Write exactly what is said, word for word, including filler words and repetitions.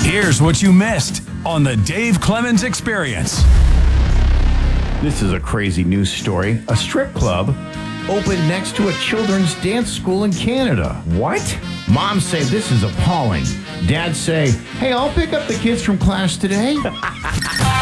Here's what you missed on the Dave Clemens Experience. This is a crazy news story. A strip club opened next to a children's dance school in Canada. What? Moms say this is appalling. Dads say, hey, I'll pick up the kids from class today.